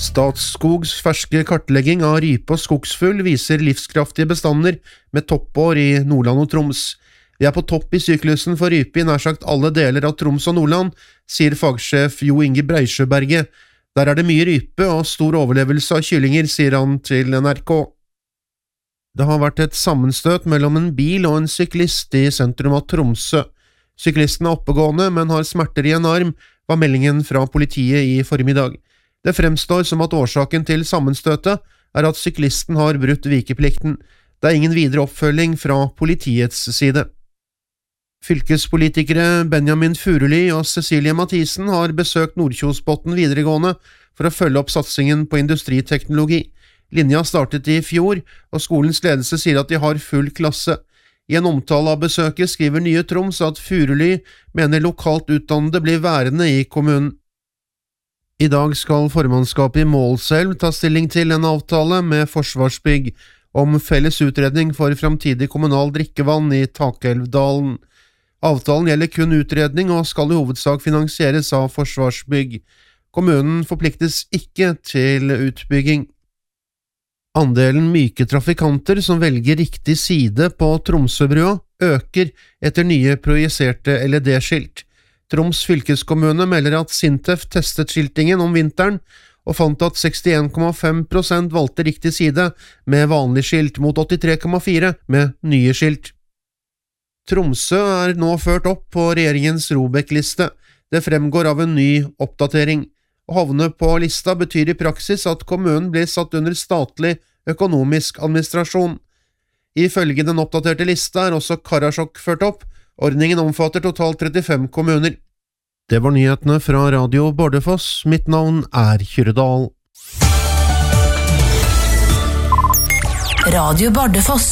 Statskogs ferske kartlegging av rype og skogsfugl viser livskraftige bestander med toppår i Nordland og Troms. Vi på topp i syklusen for rype i nær sagt alle deler av Troms og Nordland, sier fagsjef Jo Inge Breisjøberget. Der det mye rype og stor overlevelse av kyllinger, sier han til NRK. Det har vært et sammenstøt mellom en bil og en syklist i sentrum av Tromsø. Syklisten oppegående, men har smerter i en arm, var meldingen fra politiet i formiddag. Det fremstår som at årsaken til sammenstøtet at syklisten har brutt vikeplikten. Det ingen videre oppfølging fra politiets side. Fylkespolitikere Benjamin Furuli og Cecilie Mathisen har besøkt Nordkjosbotn videregående for å følge opp satsingen på industriteknologi. Linja startet i fjor, og skolens ledelse sier at de har full klasse. I en omtale av besøket skriver Nye Troms at Furuli mener lokalt utdannede blir værende i kommunen. I dag skal formannskapet i Målselv ta stilling til en avtale med Forsvarsbygg om felles utredning for framtidig kommunal drikkevann i Takelvdalen. Avtalen gjelder kun utredning og skal i hovedsak finansieres av Forsvarsbygg. Kommunen forpliktes ikke til utbygging. Andelen myke trafikanter som velger riktig side på Tromsøbrua øker etter nye projiserte LED-skilt. Troms fylkeskommune melder at Sintef testet skiltingen om vinteren og fant at 61,5% valgte riktig side med vanlig skilt mot 83,4% med nye skilt. Tromsø nå ført opp på regjeringens ROBEK-liste. Det fremgår av en ny oppdatering. Å havne på lista betyr i praksis at kommunen blir satt under statlig økonomisk administrasjon. Ifølge den oppdaterte lista også Karasjok ført opp. Ordningen omfatter totalt 35 kommuner. Det var nyhetene fra Radio Bardufoss. Mitt navn Kyrre Dahl. Radio Bardufoss.